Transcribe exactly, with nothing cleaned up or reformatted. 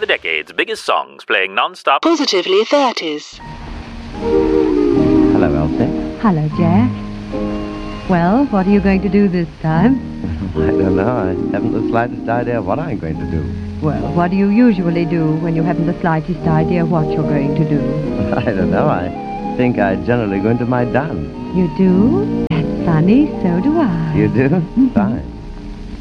the decade's biggest songs playing non-stop. Positively thirties. Hello, Elsie. Hello, Jack. Well, what are you going to do this time? I don't know. I haven't the slightest idea what I'm going to do. Well, what do you usually do when you haven't the slightest idea what you're going to do? I don't know. I think I generally go into my dance. You do? That's funny. So do I. You do? Fine.